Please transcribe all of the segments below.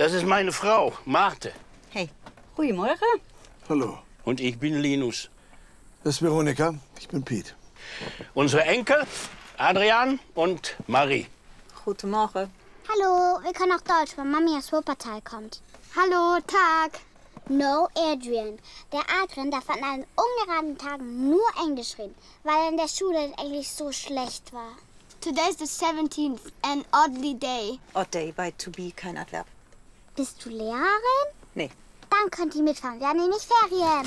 Das ist meine Frau, Marthe. Hey, goedemorgen. Hallo. Und ich bin Linus. Das ist Veronika. Ich bin Piet. Unsere Enkel, Adrian und Marie. Guten Morgen. Hallo, wir können auch Deutsch, weil Mami aus Wuppertal kommt. Hallo, Tag. No, Adrian. Der Adrian darf an allen ungeraden Tagen nur Englisch reden, weil er in der Schule Englisch so schlecht war. Today's the 17th, an oddly day. Odd day bei to be, kein Adverb. Bist du Lehrerin? Nee. Dann könnt ihr mitfahren. Wir haben nämlich Ferien.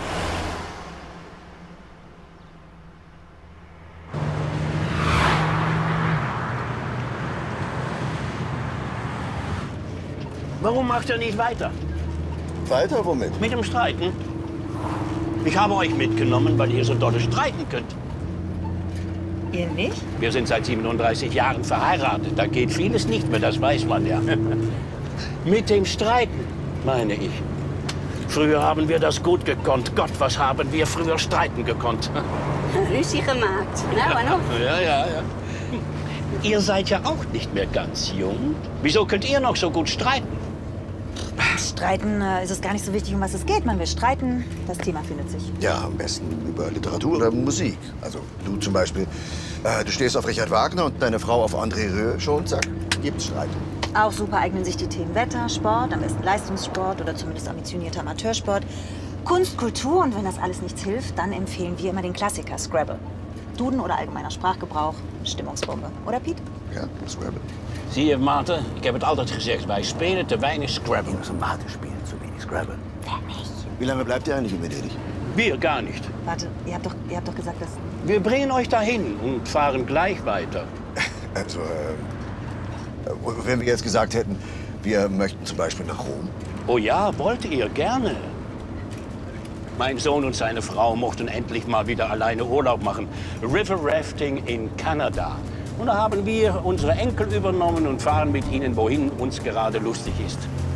Warum macht ihr nicht weiter? Weiter womit? Mit dem Streiten? Ich habe euch mitgenommen, weil ihr so dolle streiten könnt. Ihr nicht? Wir sind seit 37 Jahren verheiratet. Da geht vieles nicht mehr, das weiß man ja. Mit dem Streiten, meine ich. Früher haben wir das gut gekonnt. Gott, was haben wir früher streiten gekonnt. Ruzie gemaakt. Nou, en nog? Ja. Ihr seid ja auch nicht mehr ganz jung. Wieso könnt ihr noch so gut streiten? Streiten ist es gar nicht so wichtig, um was es geht. Man will streiten, das Thema findet sich. Ja, am besten über Literatur oder Musik. Also du zum Beispiel. Du stehst auf Richard Wagner und deine Frau auf André Rieu. Schon, zack, gibt's Streit. Auch super eignen sich die Themen Wetter, Sport, am besten Leistungssport oder zumindest ambitionierter Amateursport. Kunst, Kultur und wenn das alles nichts hilft, dann empfehlen wir immer den Klassiker Scrabble. Duden oder allgemeiner Sprachgebrauch, Stimmungsbombe. Oder, Piet? Ja, Scrabble. Zie je, Maarten, ik heb het altijd gezegd. Wij spelen te weinig Scrabble. Maarten spielen zu wenig Scrabble. Wer nicht? Wie lange bleibt ihr eigentlich in Venedig? Wir gar nicht. Warte, ihr habt doch gesagt, dass... Wir bringen euch dahin und fahren gleich weiter. Also, wenn wir jetzt gesagt hätten, wir möchten zum Beispiel nach Rom. Oh ja, wollt ihr gerne. Mein Sohn und seine Frau mochten endlich mal wieder alleine Urlaub machen. River Rafting in Kanada. Und da haben wir unsere Enkel übernommen und fahren mit ihnen, wohin uns gerade lustig ist.